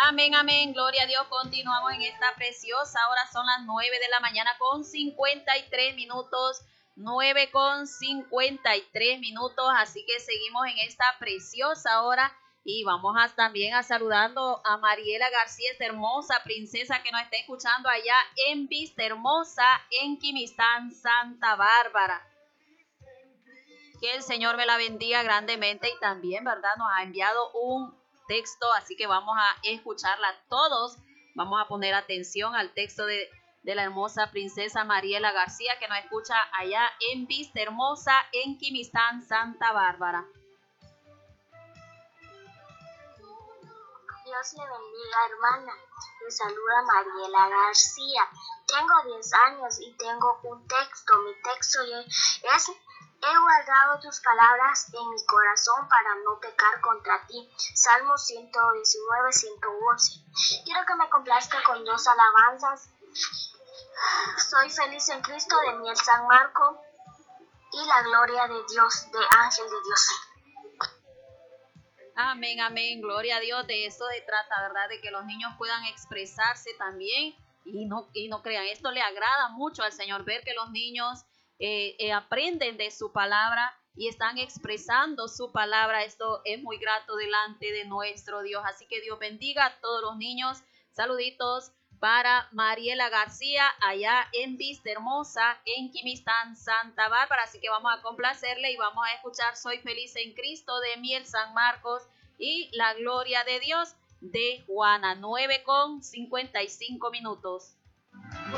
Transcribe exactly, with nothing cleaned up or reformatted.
Amén, amén, gloria a Dios. Continuamos en esta preciosa hora. Son las nueve de la mañana con cincuenta y tres minutos. nueve con cincuenta y tres minutos. Así que seguimos en esta preciosa hora. Y vamos a, también a saludando a Mariela García, esta hermosa princesa que nos está escuchando allá en Vista Hermosa, en Quimistán, Santa Bárbara. Que el Señor me la bendiga grandemente y también, ¿verdad? Nos ha enviado un texto, así que vamos a escucharla todos. Vamos a poner atención al texto de, de la hermosa princesa Mariela García que nos escucha allá en Vista Hermosa, en Quimistán, Santa Bárbara. Dios le bendiga, hermana. Le saluda Mariela García. Tengo diez años y tengo un texto. Mi texto es: he guardado tus palabras en mi corazón para no pecar contra ti. Salmo ciento diecinueve, ciento once. Quiero que me complazca con dos alabanzas. Soy feliz en Cristo, de Miel San Marco, y La gloria de Dios, de Ángel de Dios. Amén, amén, gloria a Dios. De eso se trata, ¿verdad? De que los niños puedan expresarse también y no, y no crean. Esto le agrada mucho al Señor, ver que los niños eh, eh, aprenden de su palabra y están expresando su palabra. Esto es muy grato delante de nuestro Dios. Así que Dios bendiga a todos los niños. Saluditos para Mariela García, allá en Vista Hermosa, en Quimistán, Santa Bárbara. Así que vamos a complacerle y vamos a escuchar Soy feliz en Cristo, de Miel San Marcos, y La gloria de Dios, de Juana. Nueve con cincuenta y cinco minutos.